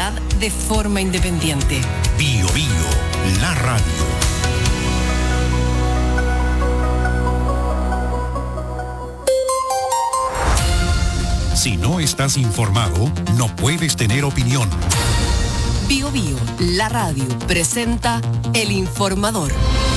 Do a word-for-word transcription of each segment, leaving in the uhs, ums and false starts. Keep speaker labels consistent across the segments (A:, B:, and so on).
A: actualidad de forma independiente.
B: Bio Bio, la radio. Si no estás informado, no puedes tener opinión.
A: Bio Bio, la radio, presenta El Informador.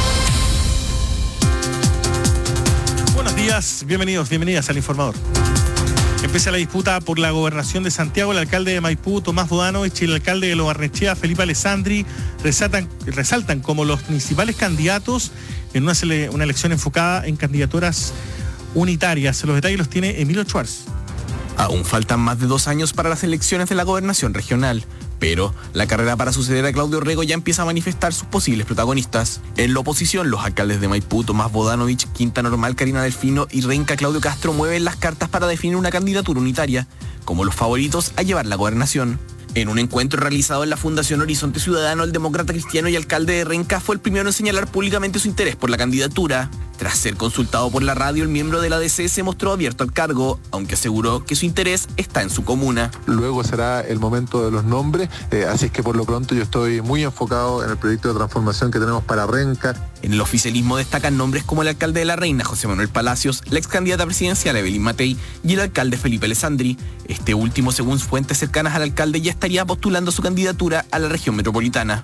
C: Buenos días, bienvenidos, bienvenidas al Informador. Empieza la disputa por la gobernación de Santiago. El alcalde de Maipú, Tomás Bodanovich, y el alcalde de Lo Barnechea, Felipe Alessandri, resaltan, resaltan como los principales candidatos en una, sele, una elección enfocada en candidaturas unitarias. Los detalles los tiene Emilio Schwartz.
D: Aún faltan más de dos años para las elecciones de la gobernación regional, pero la carrera para suceder a Claudio Rego ya empieza a manifestar sus posibles protagonistas. En la oposición, los alcaldes de Maipú, Tomás Bodanovich, Quinta Normal, Karina Delfino y Renca, Claudio Castro, mueven las cartas para definir una candidatura unitaria como los favoritos a llevar la gobernación. En un encuentro realizado en la Fundación Horizonte Ciudadano, el demócrata cristiano y alcalde de Renca fue el primero en señalar públicamente su interés por la candidatura. Tras ser consultado por la radio, el miembro de la A D C se mostró abierto al cargo, aunque aseguró que su interés está en su comuna.
E: Luego será el momento de los nombres, eh, así es que por lo pronto yo estoy muy enfocado en el proyecto de transformación que tenemos para Renca.
D: En el oficialismo destacan nombres como el alcalde de La Reina, José Manuel Palacios, la ex candidata presidencial Evelyn Matei y el alcalde Felipe Alessandri. Este último, según fuentes cercanas al alcalde, ya estaría postulando su candidatura a la región metropolitana.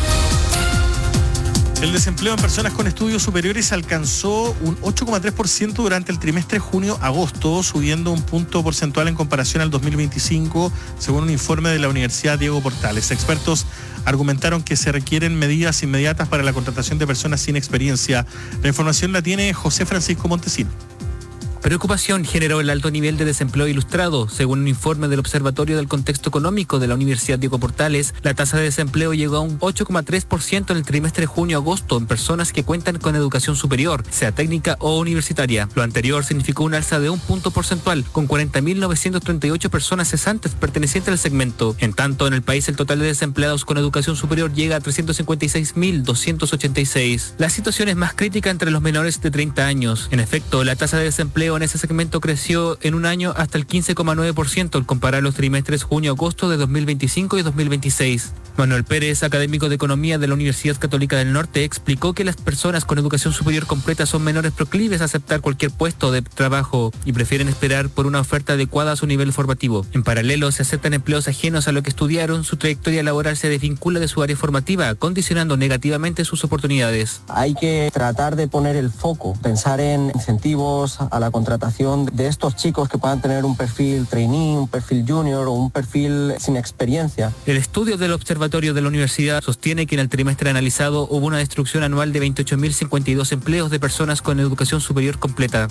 C: El desempleo en personas con estudios superiores alcanzó un ocho coma tres por ciento durante el trimestre junio-agosto, subiendo un punto porcentual en comparación al dos mil veinticinco, según un informe de la Universidad Diego Portales. Expertos argumentaron que se requieren medidas inmediatas para la contratación de personas sin experiencia. La información la tiene José Francisco Montesino.
F: Preocupación generó el alto nivel de desempleo ilustrado. Según un informe del Observatorio del Contexto Económico de la Universidad Diego Portales, la tasa de desempleo llegó a un ocho coma tres por ciento en el trimestre junio-agosto en personas que cuentan con educación superior, sea técnica o universitaria. Lo anterior significó un alza de un punto porcentual, con cuarenta mil novecientos treinta y ocho personas cesantes pertenecientes al segmento. En tanto, en el país el total de desempleados con educación superior llega a trescientos cincuenta y seis mil doscientos ochenta y seis. La situación es más crítica entre los menores de treinta años. En efecto, la tasa de desempleo en ese segmento creció en un año hasta el quince coma nueve por ciento al comparar los trimestres junio-agosto de dos mil veinticinco y dos mil veintiséis. Manuel Pérez, académico de Economía de la Universidad Católica del Norte, explicó que las personas con educación superior completa son menores proclives a aceptar cualquier puesto de trabajo y prefieren esperar por una oferta adecuada a su nivel formativo. En paralelo, se aceptan empleos ajenos a lo que estudiaron, su trayectoria laboral se desvincula de su área formativa, condicionando negativamente sus oportunidades.
G: Hay que tratar de poner el foco, pensar en incentivos a la contratación de estos chicos que puedan tener un perfil trainee, un perfil junior o un perfil sin experiencia.
F: El estudio del Observatorio de la Universidad sostiene que en el trimestre analizado hubo una destrucción anual de veintiocho mil cincuenta y dos empleos de personas con educación superior completa.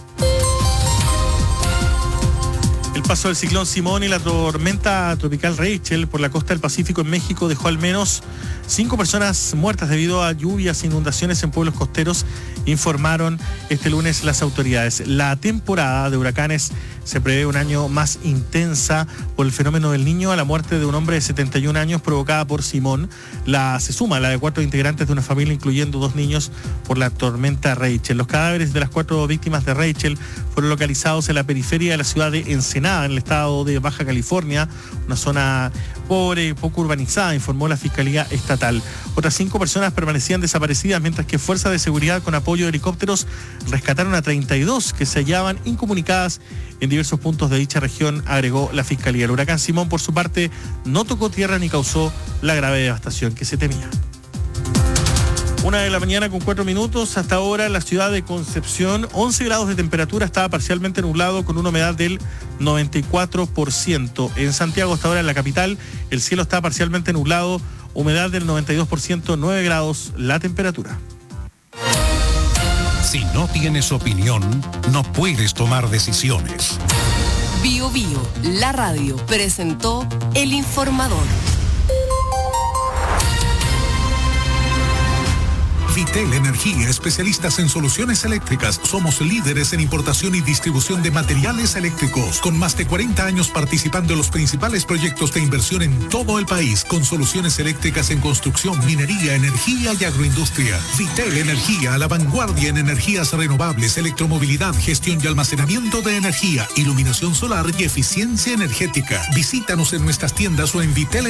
C: El paso del ciclón Simón y la tormenta tropical Rachel por la costa del Pacífico en México dejó al menos cinco personas muertas debido a lluvias e inundaciones en pueblos costeros, informaron este lunes las autoridades. La temporada de huracanes se prevé un año más intensa por el fenómeno del Niño. A la muerte de un hombre de setenta y un años provocada por Simón, la se suma la de cuatro integrantes de una familia, incluyendo dos niños, por la tormenta Rachel. Los cadáveres de las cuatro víctimas de Rachel fueron localizados en la periferia de la ciudad de Ensenada, en el estado de Baja California, una zona pobre y poco urbanizada, informó la Fiscalía Estatal. Otras cinco personas permanecían desaparecidas, mientras que fuerzas de seguridad con apoyo de helicópteros rescataron a treinta y dos que se hallaban incomunicadas en diversos puntos de dicha región, agregó la Fiscalía. El huracán Simón, por su parte, no tocó tierra ni causó la grave devastación que se temía. Una de la mañana con cuatro minutos. Hasta ahora en la ciudad de Concepción, once grados de temperatura, estaba parcialmente nublado con una humedad del noventa y cuatro por ciento. En Santiago, hasta ahora en la capital, el cielo está parcialmente nublado, humedad del noventa y dos por ciento, nueve grados la temperatura.
B: Si no tienes opinión, no puedes tomar decisiones.
A: Bio Bio, la radio, presentó El Informador.
B: Vitel Energía, especialistas en soluciones eléctricas. Somos líderes en importación y distribución de materiales eléctricos, con más de cuarenta años participando en los principales proyectos de inversión en todo el país, con soluciones eléctricas en construcción, minería, energía y agroindustria. Vitel Energía, a la vanguardia en energías renovables, electromovilidad, gestión y almacenamiento de energía, iluminación solar y eficiencia energética. Visítanos en nuestras tiendas o en Vitel